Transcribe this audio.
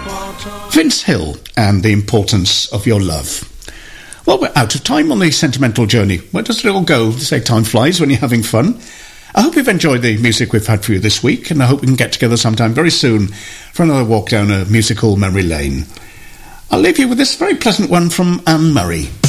Vince Hill and The Importance of Your Love. Well, we're out of time on the sentimental journey. Where does it all go? They say time flies when you're having fun. I hope you've enjoyed the music we've had for you this week, and I hope we can get together sometime very soon for another walk down a musical memory lane. I'll leave you with this very pleasant one from Anne Murray.